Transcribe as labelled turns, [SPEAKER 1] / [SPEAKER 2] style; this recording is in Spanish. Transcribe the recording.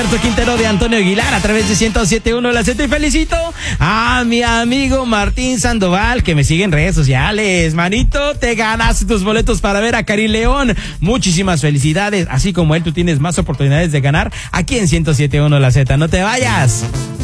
[SPEAKER 1] Quintero de Antonio Aguilar a través de 107.1 La Z, y felicito a mi amigo Martín Sandoval, que me sigue en redes sociales. Manito, te ganaste tus boletos para ver a Karim León. Muchísimas felicidades. Así como él, tú tienes más oportunidades de ganar aquí en 107.1 La Z. No te vayas.